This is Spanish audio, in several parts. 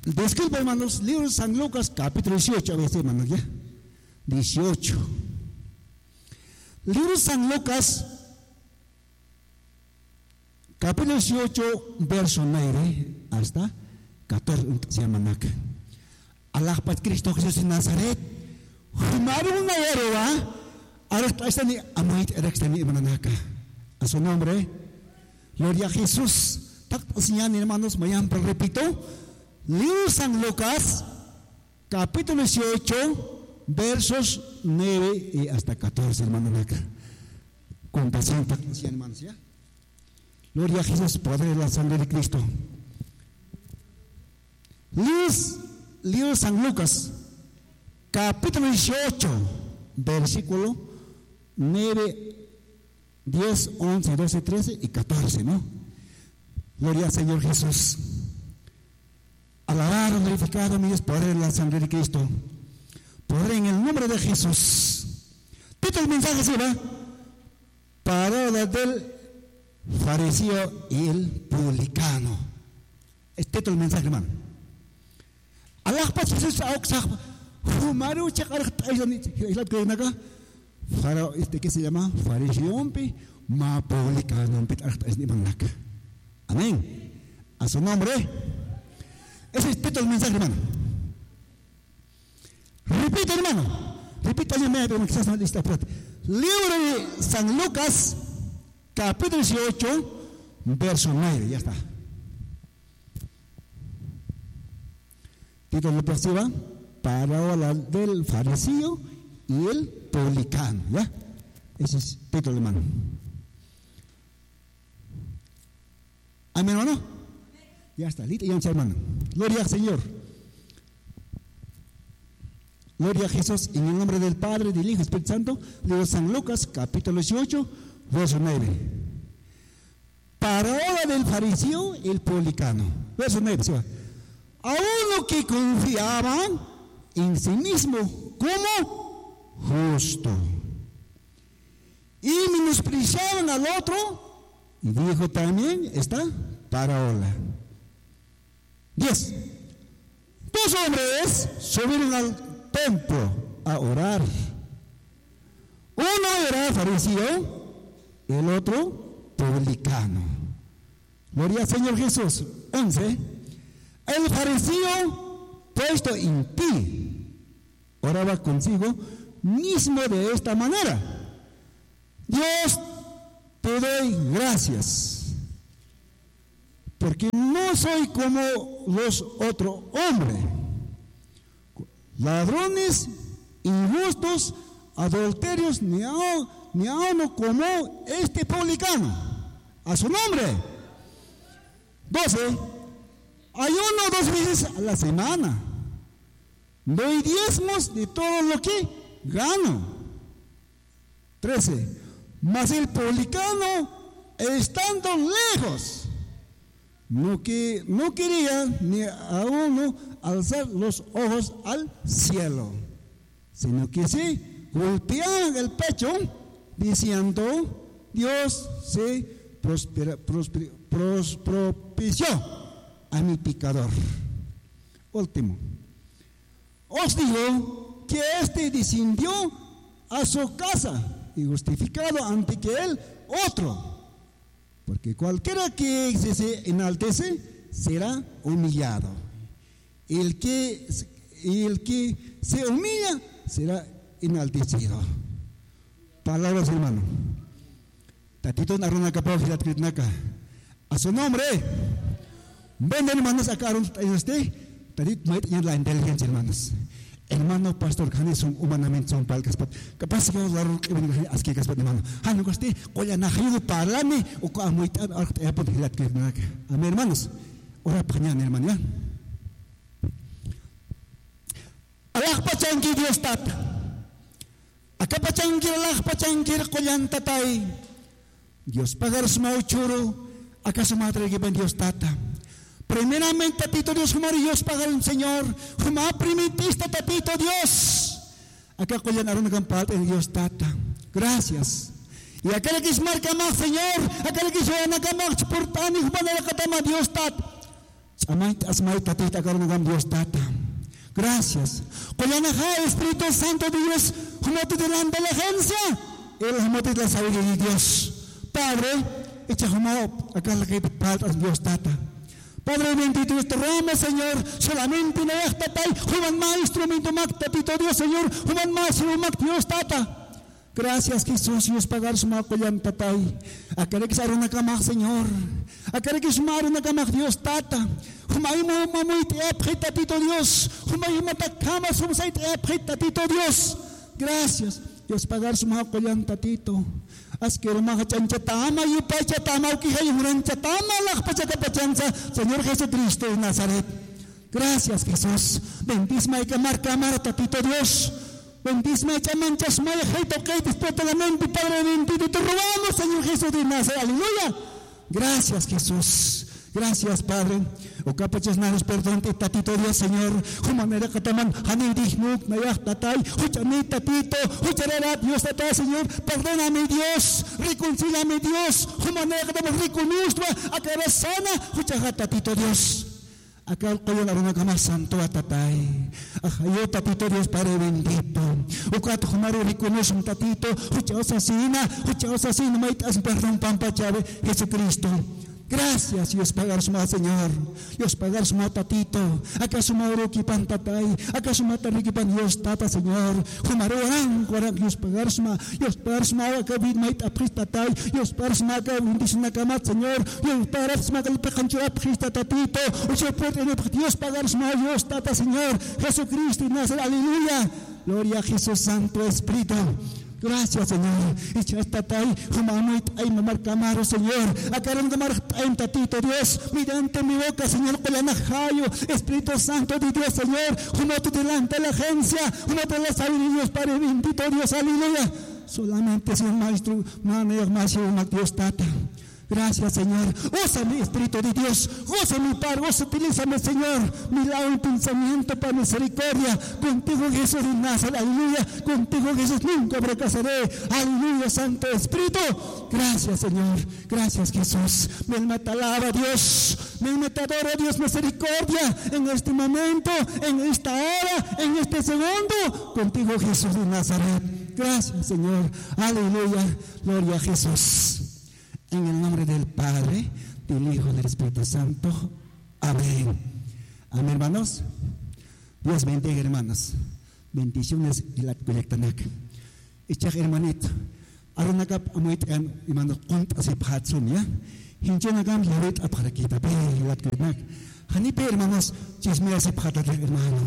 Disculpa, hermanos, libro de San Lucas, capítulo 18, a veces, hermanos, ya. 18. Libro de San Lucas, capítulo 18, verso 9 hasta 14, se llaman acá. Allah para Cristo Jesús de Nazaret, Jumaru una héroe, ahora está ni amait erextani mananaka. A su nombre, gloria a Jesús. Tak señalan, hermanos, mañana repito. Libro de San Lucas, capítulo 18, versos 9 y hasta 14, hermanos, acá. Compasión, hermanos, ¿ya? Gloria a Jesús, poder de la sangre de Cristo. Libro de San Lucas, capítulo 18, versículo 9, 10, 11, 12, 13 y 14, ¿no? Gloria al Señor Jesús. Alabado, glorificado, mi Dios, poder de la sangre de Cristo. Poder en el nombre de Jesús. Título del mensaje se va. Parábola del fariseo y el publicano. Este título del mensaje, hermano. Allah pas Jesús auxah. Humaru chakar isla que naga. Farao que se llama fariseo ma publicano pit es ni manaka. Amén. A su nombre. Ese es el título del mensaje, hermano. Repite, hermano. Repite, pero quizás no está fuerte. Libro de San Lucas, capítulo 18, verso 9. Ya está. Título de pasiva: parábola del fariseo y el publicano. ¿Ya? Ese es el título, hermano. Amén o no. Ya está, listo, ya hermano. Gloria al Señor. Gloria a Jesús, en el nombre del Padre, del Hijo y Espíritu Santo. Libro de San Lucas, capítulo 18, verso 9. Parábola del fariseo y el publicano. Verso 9. ¿Sí? A uno que confiaban en sí mismo como justo y menospreciaban al otro, y dijo también esta parábola. 10. Dos hombres subieron al templo a orar. Uno era fariseo, el otro publicano. Gloria al Señor Jesús. 11. El fariseo, puesto en pie, oraba consigo mismo de esta manera: Dios, te doy gracias, porque no soy como los otros hombres, ladrones, injustos, adulterios, ni aún como este publicano. A su nombre. 12. Ayuno 2 veces a la semana. Doy diezmos de todo lo que gano. 13. Mas el publicano, estando lejos, no quería ni a uno alzar los ojos al cielo, sino que se golpeaban el pecho diciendo: Dios se propició a mi pecador. Último. Os digo que este descendió a su casa y justificado ante que él otro. Porque cualquiera que se enaltece será humillado. El que se humilla será enaltecido. Palabras, hermano. Tatito naruna kapau hilat kritnaka. A su nombre. Ven, hermanos, acá Tatito mait en la inteligencia, hermanos. Hermano pastor, kami son humanamente son palcaspat. Capaz que os largo que venga aski caspat, hermano. No coste, oya na hayu parlame o ko amuita arte apot hilat kritnaka. Amén, hermanos. Ora pañan, hermano, ya. Allah pacangki Dios tata. Aka pacangkir Allah pacangkir koyan tatay. Dios pagar semua churo. Aka sumatra giban Dios tata. Primeramente, tatito Dios, humar Dios pagar un Señor. Humar primitista, tatito Dios. Acá koyan aron nagampal en Dios tata. Gracias. Y aquel que es marca más, Señor. Aquel que se va a nagamak, portani, humar na katama Dios tata. Asmay tatita karon Dios tata. Gracias. Colanaja, Espíritu Santo de Dios, humote delante de la agencia. El humote de la sabiduría de Dios. Padre, echa humo acá la que falta Dios tata. Padre bendito, este ramo, Señor, solamente no es tatay, human más instrumento más tatito Dios, Señor, human más Dios tata. Gracias, Jesús, Dios pagar su mal collan tatay. Acá que sar una cama, Señor. Acá que sumar una cama, Dios tata. Humay mo mamoy te tatito Dios. Humay mo takama sumsay te tatito Dios. Gracias, Dios pagar su mal collan tatito. Askero mga chanchatama, yupay chatama, ukihayuran huran chatama, lakpachakapachansa, Señor Jesucristo de Nazaret. Gracias, Jesús. Bendice y cámara, tatito Dios. Bendice y manchas, maya, heito, que dispuesta la mente, Padre bendito, te robamos, Señor Jesús de Nazaret. Aleluya. Gracias, Jesús. Gracias, Padre. O capachas nanos perdón, tatito Dios, Señor. Humanera kataman, hanidihnuk, mayah tatay, huchanit tatito, huchanera Dios tatay, Señor. Perdóname, Dios. Reconcílame, Dios. Humanera kataman, reconustra, acaba sana, huchahat tatito Dios. Acá el la una cama santo a tatay. Yo tatito Dios Padre bendito. Ucat humaro reconoce un tatito, huchao asesina, maitas perdón pampa chave, Jesucristo. Gracias, Dios pagar su Señor. Dios pagar su tatito. Acá su mauro pan tatay. Acá su matarikipan Dios tata, Señor. Humaroan, guarang Dios pagar su Dios pagar su acá vid mait apris tatay. Dios pagar su acá bendis na kamat, Señor. Dios pagar su acá lipekanchura apris tatito. Dios pagar su Dios tata, Señor. Jesucristo y Nazaret, aleluya. Gloria a Jesús Santo Espíritu. Gracias, Señor. Y chastatay, humanoit, ay mamar camaro, Señor. Acaran de mar, ay tatito Dios. Mirante mi boca, Señor, colanajayo. Espíritu Santo de Dios, Señor. Humote delante de la agencia. Humote de la sabiduría, Dios, Padre bendito Dios, aleluya. Solamente, Señor Maestro, mano más, Señor, Dios tata. Gracias, Señor. Gózame, Espíritu de Dios. Gózame, Padre. Utilízame, Señor. Mi lado y pensamiento para misericordia. Contigo, Jesús de Nazaret. Aleluya. Contigo, Jesús, nunca fracasaré. Aleluya, Santo Espíritu. Gracias, Señor. Gracias, Jesús. Me alaba, Dios. Me adora, Dios, misericordia. En este momento, en esta hora, en este segundo. Contigo, Jesús de Nazaret. Gracias, Señor. Aleluya. Gloria a Jesús. En el nombre del Padre, del Hijo y del Espíritu Santo. Amén. Amén, hermanos. Dios bendiga, hermanos. Bendiciones y la colectanac. Echak hermanito. Aronakap amoitan, hermanos, contas y patsun, ya. Hinchenagam yarit aparakita, pe, la colectanac. Hanipe, hermanos, chismea se patat, hermano.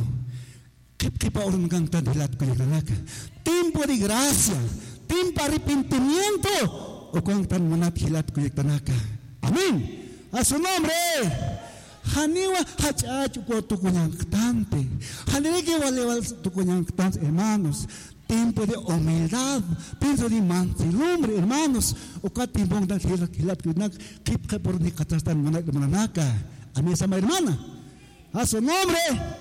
Kipa aronagam tan de la colectanac. Tiempo de gracia, tiempo de arrepentimiento. O cuantan manat hilat kuyektanaka. Amén. A su nombre. Haniwa hachachu ko tukuñanctante. Hanireke valewal tukuñanctante, hermanos. Tiempo de humildad, pienso de mansedumbre, hermanos. O catimbong dan hilat kuyektanaka. Kipka por ni katastan manaka. A mi sama hermana. A su nombre.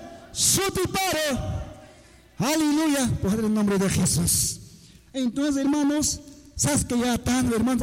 Sutipare. Aleluya. Por el nombre de Jesús. Entonces, hermanos. ¿Sabes que ya están, hermanos?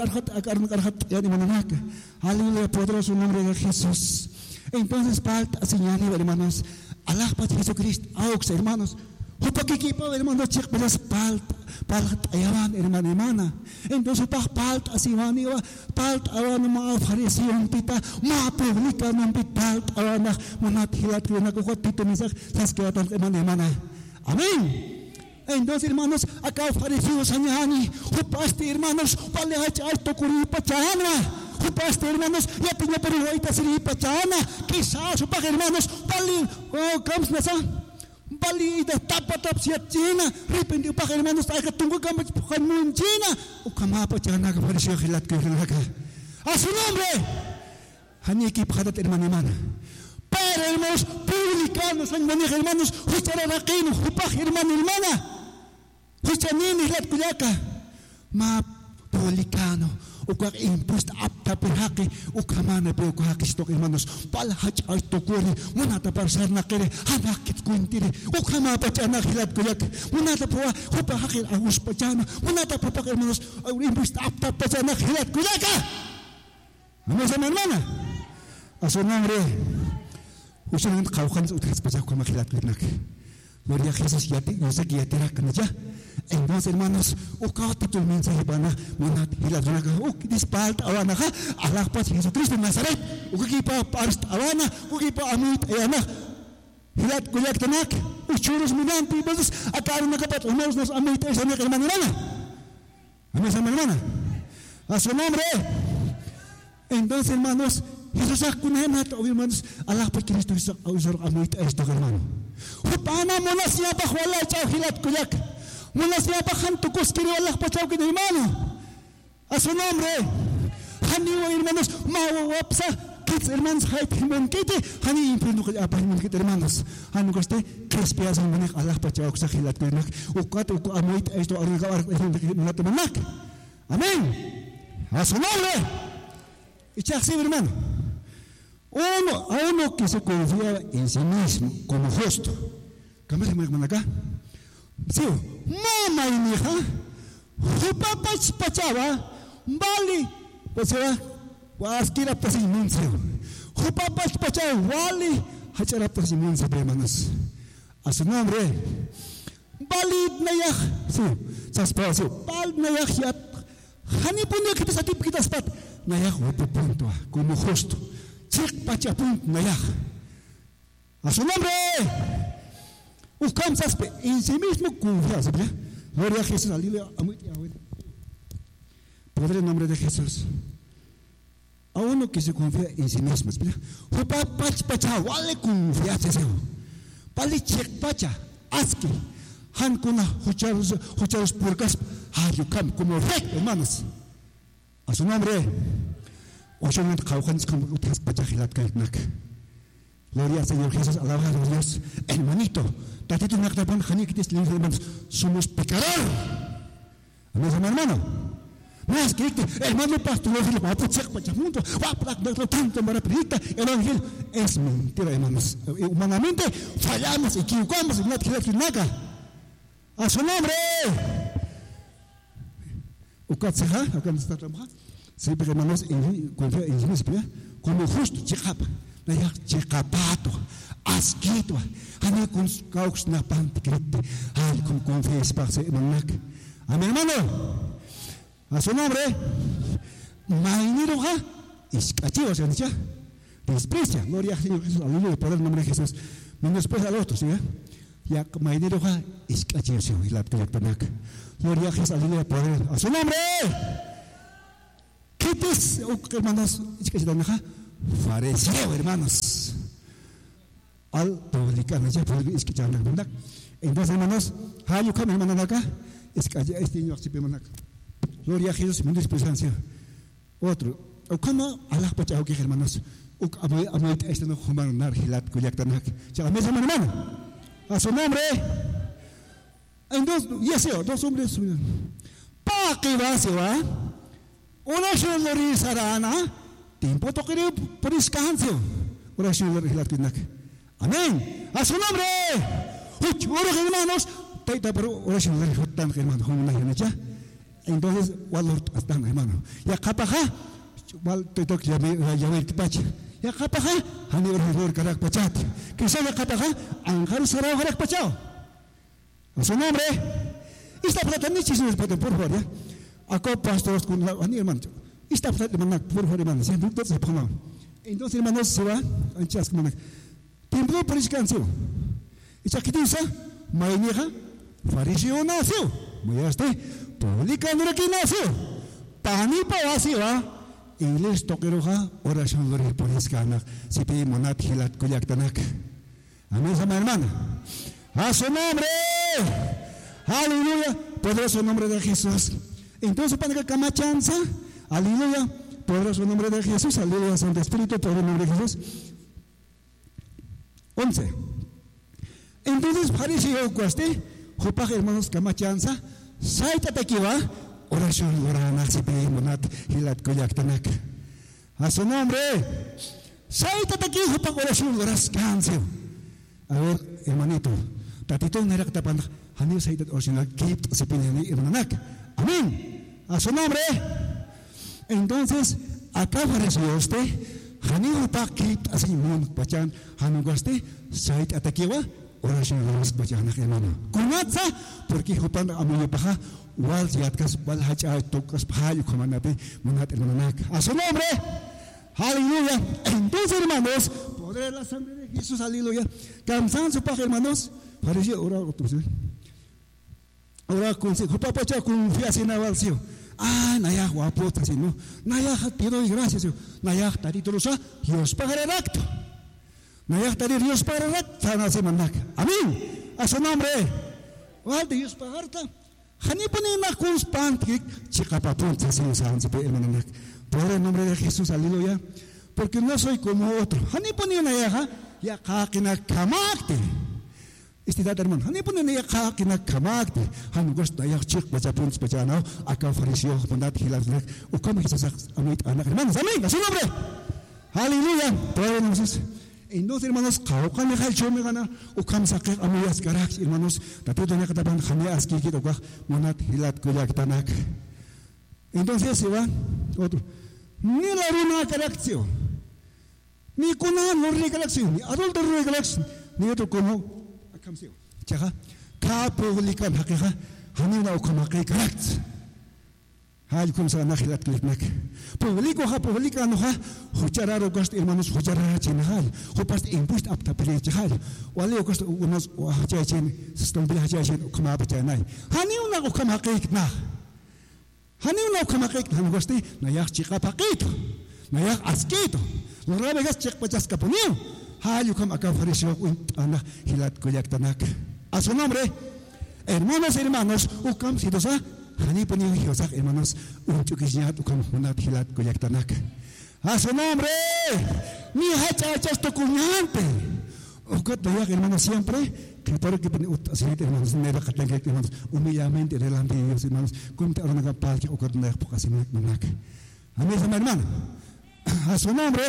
Aleluya, poderoso nombre de Jesús. Entonces, falta señalar, hermanos, Allah para Jesucristo, hermanos. Hupakikipa, hermanos, chicos, palta, ayaban, hermana. Entonces, palta, así van, palta, awan, mga farisiyon, pita, mga publika, ng palta, awan, manatilat, nakukotito, misak, ¿sabes que ya están, hermana? Amén. Entonces, hermanos, acá fariseos añani, hupaste, hermanos, pale alto curipa chana, hupaste, hermanos, ya tenía perihuaita siripa chana, quizás, hupaje, hermanos, pali, kams nasa, pali, de tap siat china, repente, hupaje, hermanos, ay que tungo kama chamun china, ukamapa chana, que fariseo gilat que acá. A su nombre, haniki pajadat, hermana. Para hermanos, publicanos, hermanos, huchararaquino, hupaje, hermana. Huchanini lat kuyaka ma publicano ukak impuesta apta perhaki ukamana pe ukak stok hermanos palhach altokuri munata parsar nakere hanakit kuintiri ukama pachana hilat kuyak munata po hupa hakil agus pachana munata po hermanos impuesta apta pachana hilat kuyaka. Vamos, hermana. A su nombre. Usunan kaukan utras pasar con magilat lenak. Gloria a Jesús, yo sé que ya te racan ya. Entonces, hermanos, ukawati tu mensaje bana, monat hilat runaka, dispalt awana ha, Allah pas Jesucristo de Nazaret, ukipa parst awana, ukipa amit ayana. Hilat kuyak tenak, uchurus minanti, entonces acá una capa, nos amit esa mi hermana. Amén, hermana. A su nombre. Entonces, hermanos, Jesús akunenat, hermanos, Allah pas Cristo usar amit esto, hermano. Hupana monas ya pa wala chao hilat kuyak. Monas ya pa han tukus kiri Allah pa chao kini hermano. A su nombre. Hani wa hermanos mawapsa kits hermanos hait himen kiti hani imprendo ka apa himen kiti hermanos. Hanu kaste krespias manek Allah pa chao sa hilat kuyak. Ukat uku amoit esto ariga arak manak. Amén. A su nombre. Y chassi hermano. A uno que se confía en sí mismo como justo. ¿Cómo se llama acá? Sí, mamá y mi hija, papá pachaba, vale, pues se va, pues quiera pues inmuncio. Papá pachaba, vale, hachara pues inmuncio, hermanos. A su nombre, vale, nayah, sí, saspacio, vale, nayah, ya, hani punya kita satu kita sepat, nayah, upo punto, como justo. Chik pachapunt nayah. A su nombre. Uscam saspe en sí mismo confía, ¿sabes? Gloria a Jesús, aleluya. Poder en nombre de Jesús. A uno que se confía en sí mismo, ¿sabes? Hupa pach pacha, wale confía, ¿sabes? Pali chik pacha, aski. Han kuna hucharos purcas, hayukam, como rey, hermanos. A su nombre. Ocean Kauhans como utras pachajilat kaitnak. Gloria al Señor Jesús, alaba a Dios. Hermanito, tatito naktapan janikitis hermanos, somos pecadores. Amén, hermano. Más que hermano pastor, el papo check pachamunto, va para tanto marapita, el ángel es mentira, hermanos. Humanamente fallamos, equivocamos, y no te nada. A su nombre. Ukatseha, acá está trabajando. Sí, pero hermanos, confía en Dios, como justo, chicapa, chicapato, asquito, ane con caux na panticrite, ay, con confianza para ser hermanac. Amén, hermano. A su nombre, mainiroja, iscachivos, ya, desprecia, gloria al Señor Jesús, aleluya, por el nombre de Jesús. No después al otro, ¿sí? Ya, mainiroja, iscachivos, y la telac. Gloria a Jesús, aleluya, por él. A su nombre. ¿Qué hermanos? Fariseo, hermanos. Al publicano, ya puedo escuchar. Entonces, hermanos, ¿hay que hermanos acá? Es que este niño se ve acá. Gloria a Jesús, mi dispensancia. Otro. ¿Cómo Allah pachao que hermanos? Amoit este no humano nar hilat kuyaktanak. Ya la mesa, hermano. A su nombre. Entonces, ya sé, dos hombres. ¿Para qué va, se va? Oración lori sarana, tiempo toque por descanso. Oración lori latinak. Amén. A su nombre. Oro hermanos, taita pero oración lori hotan hermano, como una ya. Entonces, walor están hermano. Ya capaja, wal taito que ya ve pacha. Ya capaja, hani oración karak pachat. Que sea capaja, angar sarao karak pachao. A su nombre. Esta plata ni chismes por favor, ya. Ako pastores con la hermano. Esta plata hermano, por favor, hermano, siempre se pongan. Entonces, hermanos, se va, anchas como tiempo por descanso. Y ya que dice, mañana, fariseo nació. Muy hasta, publicando aquí nació. Pani para así va. Inglés toqueroja, oración lori por descanso. Si pide monat hilat koyaktanak. Amén, hermana. A su nombre. Aleluya. Poderoso nombre de Jesús. Entonces, para que cama chanza, aleluya, poderoso nombre de Jesús, aleluya, Santo Espíritu, poderoso nombre de Jesús. 11. Entonces, fariseo cueste, jopaje hermanos, cama chanza, saita tequiva, oración, orana, si pedimos nat, hilat koyaktanak. A su nombre, saita tequiva, jopaje oración, oras cancio. A ver, hermanito, tatito, nera que tapan, hanil saita oración, kip, si pedimos hermanak. Amén. A su nombre. Entonces, acá fariseo usted, Haniho pakit así mon pachan hanugaste sait atakiwa oración los pachan hermano. Kunatsa porque hopan amuyo paja wal yatkas wal hacha tokas pahayo komanape monat hermanak. A su nombre. Aleluya. Entonces, hermanos, poder la sangre de Jesús, aleluya. Cansan su paja, hermanos. Parecía orar otros. Ahora con papacha confianza en avalcio. Naya guapo, así no. Naya te doy gracias. Naya tarito rosa, Dios pagará el acto. Naya tarito Dios pagará el acto. Sana se mandaca. Amén. A su nombre. Walde Dios pagarta. Hani pone na constante. Chica patrón, así no saben si puede hermanak. Por el nombre de Jesús, aleluya. Porque no soy como otro. Hani pone una ya kakina kamakte. Istidat hermano, hani pun ni kakina kamakte, han gusto ya chik baca pun sepajana, akal farisio pendat hilang hilang, ukam hisasak amit anak hermanos, amén, a su nombre, aleluya, por el nombre de Jesús. Entonces hermanos, kaukan ni hal chome gana, ukam sakek amiyas garak hermanos, tapi dunia katapan kamias kiki tokah monat hilat kuyak tanak. Entonces se va otro, ni la runa galaxio, ni kuna lorri galaxio, ni adulto lorri galaxio, ni otro como kamsio chaga ka publican haqiqa hanina ukamaqay karakt hal kum sa nakhilat kliknak publico ha publicano ha huchararo gast hermanos hucharara chinhal hupast impust apta pele chhal wali gast unos hachachen sistem bil hachachen ukama bachanai hanina ukamaqay na hanina ukamaqay han gasti nayaq chiqa paqito nayaq askito lorrabe gas chiq pachas kapunio Hayukam acá ofreció una hilat koyaktanak. A su nombre, hermanos y hermanos, ukam sidosa, hani poni hiosak hermanos, un chukisñat ukam hunat hilat koyaktanak. A su nombre, mi hacha esto cuñante. Ukat doyak hermanos siempre, que para que así hermanos, nera katengek hermanos, humildemente delante de Dios hermanos, como te arronaga palque ukat nek pokasinak nanak. Amén, hermano. A su nombre.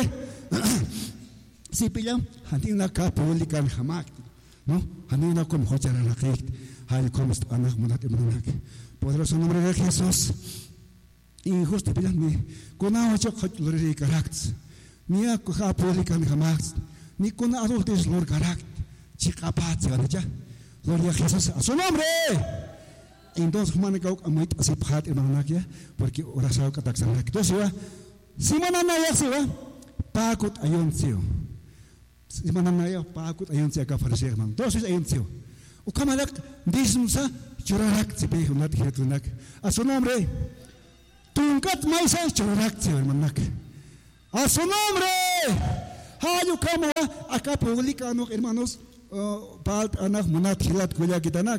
Si pillam, hanina ka publican hamak, no, hanina como hochara la kait, hal como anak munat emanak. Poderoso nombre de Jesús. Y justo pillam ni, kuna hocho lori karakt, ni a ka publican hamak, ni kuna adultos lor karakt, chikapat ya, gloria a Jesús a su nombre. Entonces, humana kau amit así pahat emanak ya, porque oración kataksanak. Entonces, si manana ya se va, pakut ayon sio. Simananaya pakut ayon siya ka fariseo hermano. Entonces ayon siya. Ukamalak disumsa churarak sipe hunat hiratunak. A su nombre. Tungkat maisa churarak siya hermano. A su nombre. Hayo kamara acá publicano hermanos palt anak munat hilat kuya kitanak.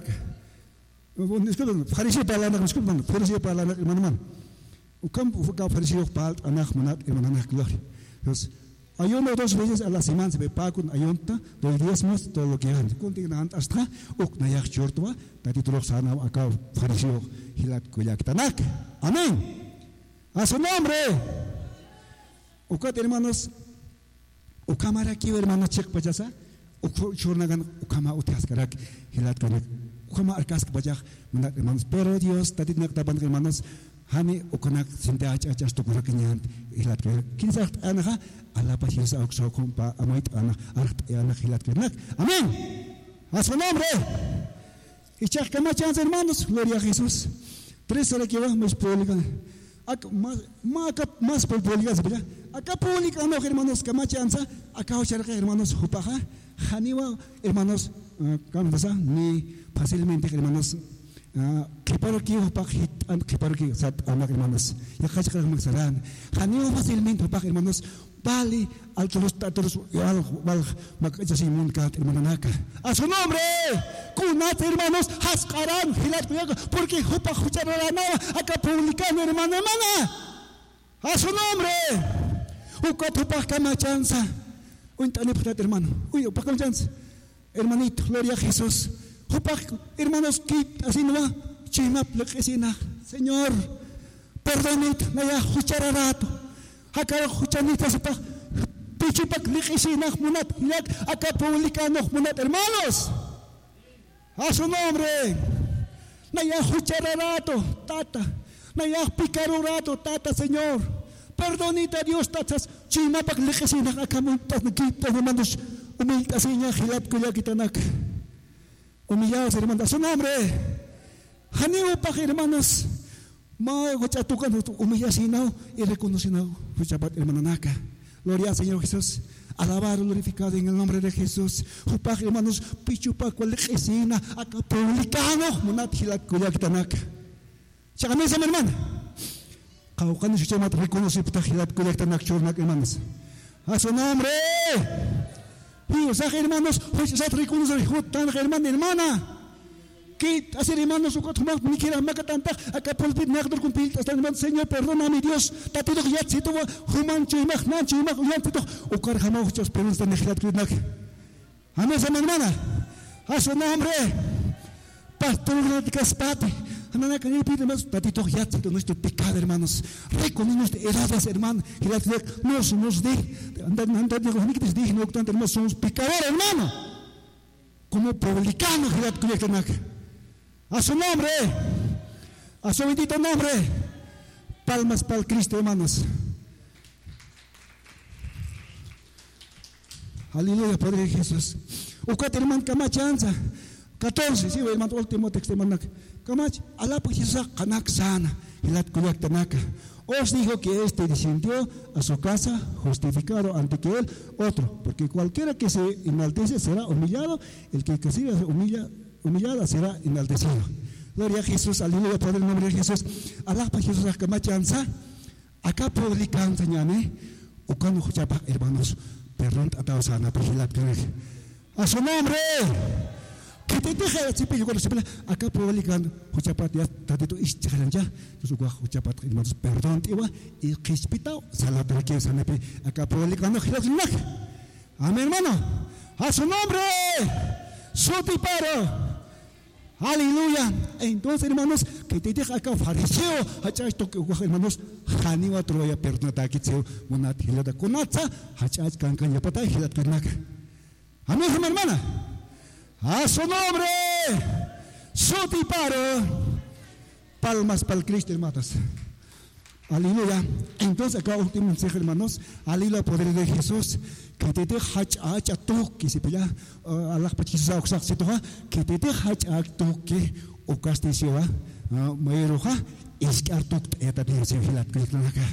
Fariseo palanak disculpan. Fariseo palanak hermano. Ukam uka fariseo palt anak munat hermano gloria. Entonces ayuno 2 veces a la semana se pakun ayunta, 2 días más todo lo que han. Continúan hasta uk nayak chortwa, tatitulok sana acá fariseo hilat kuyak tanak. Amén. A su nombre. Ukat hermanos, ukamara aquí hermanos chek pachasa, chornagan ukama utias karak hilat kuyak. Ukama arkas pachak menat hermanos. Pero Dios tatitnak taban hermanos. Hani ukanak sinta achas to kurakinyan hilat kuyak. Kinsak anaha Allah pasti bisa auksakum pa amait anak anak hilat kenak. Amén. A su nombre. Y chak kamachan hermanos, gloria a Jesús. 3 horas que va más pública. Más pública sebenarnya. Acá pública no hermanos kamachan sa, acá ochar hermanos hupaha. Haniwa hermanos kami basa ni fácilmente hermanos kiparo ki hupak hit kiparo ki sat anak hermanos. Ya kacak magsaran. Haniwa fácilmente hupak hermanos. Bali al terus al magkasimun kat hermanaka. A su nombre, kunat hermanos haskaran hilat kuyaga porque hupa hucharana acá publicano hermana. A su nombre, ukat hupa kamachanza. Untani putat hermano. Uy, hupa kamachanza. Hermanito, gloria a Jesús. Hupa hermanos kit así no va. Chimap lekesina. Señor, perdonit naya huchararato. Acá huchanita sepa pichupak likisinah munat hilat acá publicano munat hermanos. A su nombre. Naya huchararato tata. Naya picarurato tata Señor. Perdonita Dios, tatas, chinapak lequesinak akamuntas, naquitas, hermanos, humiltas, seña, gilat, kuyakitanak. Humillados, hermanos, a su nombre. Janiu pak, hermanos, huachatukan, humillasinao y reconocinao, huchapat, hermananaka. Gloria al Señor Jesús. Alabar, glorificado en el nombre de Jesús. Hupak, hermanos, pichupak, lequesina, acá publicano, munat, gilat, kuyakitanak. Chacame esa hermana. Kaukan su llamat reconoce putajilat colectanak chornak hermanos. A su nombre. Y os hermanos, hoy se reconoce tan hermana. Que hacer hermanos, ni quiera macatanta, acá por pit nagdor con pil, hasta hermanos, Señor, perdóname Dios, tatito que ya se tuvo, human chuimach, man chuimach, uyantito, o carjamau, muchos perros de nejilat colectanak. Amén, hermana. A su nombre. Pastor de Caspati. Tatito ya de nuestro pecado, hermanos. Reconoce heridas, hermano. Y la no somos dignos, somos pecadores, hermano. Como publicanos, a su nombre, a su bendito nombre. Palmas para el Cristo, hermanos. Aleluya, Padre de Jesús. Ucat, hermano, camachanza. 14, sí, hermano, último texto, hermano. Kamach, ala pues Jesús kanak sana, hilat kuyak tanaka. Os dijo que este descendió a su casa justificado ante que él otro, porque cualquiera que se enaltece será humillado, el que se humillada será enaltecido. Gloria a Jesús, aleluya, por el nombre de Jesús. Ala pues Jesús kamachanza, acá publicanza ñane, ukano huchapa hermanos, perdón atao sana, pues hilat kuyak. A su nombre. Que te deja el chip y yo cuando se pela acá publicando huchapat ya tatito ischakaran ya su gua huchapat hermanos perdón tiwa y crispitao salat de que sanepe acá publicando gilazinak. Amén, hermano. A su nombre. Sotiparo. Aleluya. Entonces, hermanos, que te deja acá fariseo, hacha esto que hermanos janiwa troya perdonata que se una hilada conatza, hacha cancan ya patay hilat kunak. Amén, hermana. A su nombre, Sotiparo. Palmas para el Cristo, hermanos. Aleluya. Entonces, acá último mensaje, hermanos. Aleluya, poder de Jesús. Que te deja hacha toque, si pilla, Allah pachisa oxac se toja, que te deja hacha toque, o casticio, mayeroja, es que artok, eta de se filat, que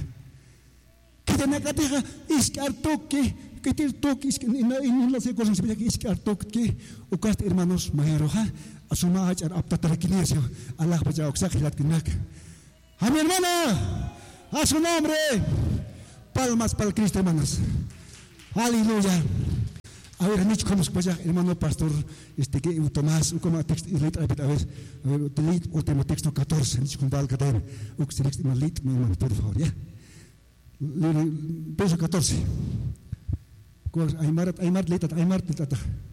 te deja, es que artoque. Que te toques en las cosas que es que toque o cast hermanos majeroja asuma hajar apta tarakinesio Allah baja oxagilat kinak. Amén, hermana. A su nombre. Palmas para el Cristo, hermanos. Aleluya. A ver, nicho como se hermano pastor que Tomás como texto y letra a ver último texto 14 nicho con val cadena uxtex y malit mi hermano por favor ya. Verso 14. Aymar letat